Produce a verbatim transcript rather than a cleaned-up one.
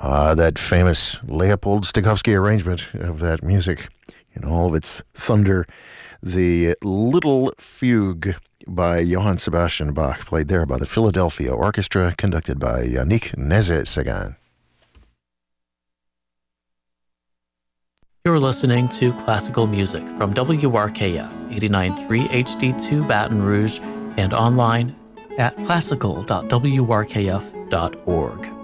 Uh, that famous Leopold Stokowski arrangement of that music in all of its thunder. The Little Fugue by Johann Sebastian Bach, played there by the Philadelphia Orchestra, conducted by Yannick Nézet-Séguin. You're listening to classical music from W R K F eighty-nine point three H D two Baton Rouge and online at classical dot w r k f dot org.